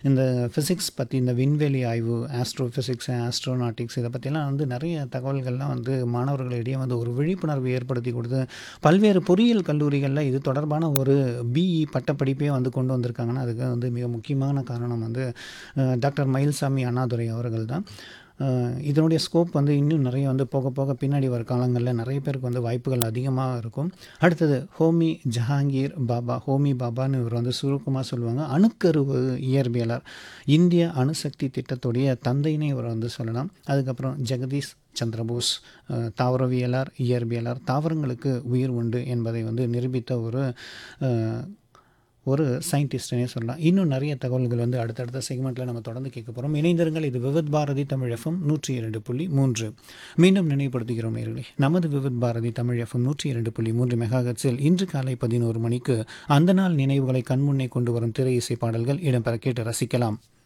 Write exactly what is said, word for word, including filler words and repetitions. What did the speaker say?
இந்த ஃபிசிக்ஸ் பற்றி, இந்த விண்வெளி ஆய்வு, ஆஸ்ட்ரோ ஃபிசிக்ஸ், ஆஸ்ட்ரோநாட்டிக்ஸ் இதை பற்றிலாம் வந்து நிறைய தகவல்கள்லாம் வந்து மாணவர்களிடையே வந்து ஒரு விழிப்புணர்வு ஏற்படுத்தி கொடுத்து பல்வேறு பொறியியல் கல்லூரிகளில் இது தொடர்பான ஒரு பிஇ பட்டப்படிப்பே வந்து கொண்டு வந்திருக்காங்கன்னா அதுக்கு வந்து மிக முக்கியமான காரணம் வந்து அஹ், டாக்டர் மயில்சாமி அண்ணாதுரை அவர்கள் தான். அஹ், இதனுடைய ஸ்கோப் வந்து இன்னும் நிறைய வந்து போக போக பின்னாடி வர காலங்களில் நிறைய பேருக்கு வந்து வாய்ப்புகள் அதிகமாக இருக்கும். அடுத்தது ஹோமி ஜஹாங்கீர் பாபா. ஹோமி பாபான்னு இவர் வந்து சுருக்கமாக சொல்லுவாங்க. அணுக்கரு இயற்பியலார், இந்திய அணுசக்தி திட்டத்துடைய தந்தைன்னு இவர் வந்து சொல்லலாம். அதுக்கப்புறம் ஜெகதீஷ் சந்திரபோஸ், அஹ், தாவரவியலார், இயற்பியலார், தாவரங்களுக்கு உயிர் உண்டு என்பதை வந்து நிரூபித்த ஒரு அஹ், ஒரு சயின்டிஸ்ட்னே சொல்லலாம். இன்னும் நிறைய தகவல்கள் வந்து அடுத்தடுத்த செக்மெண்ட்டில் நம்ம தொடர்ந்து கேட்க போகிறோம். இணைந்திருங்கள். இது விவித் பாரதி தமிழ் எஃப்எம் நூற்றி இரண்டு புள்ளி மூன்று. மீண்டும் நினைவுபடுத்துகிறோம் நேயர்களே, நமது விவித் பாரதி தமிழ் எஃப்எம் நூற்றி இரண்டு புள்ளி மூன்று மெகாஹெர்ட்ஸில் இன்று காலை பதினோரு மணிக்கு அந்த நாள் நினைவுகளை கண்முன்னே கொண்டு வரும் திரை இசை பாடல்கள் இடம்பெற கேட்டு ரசிக்கலாம்.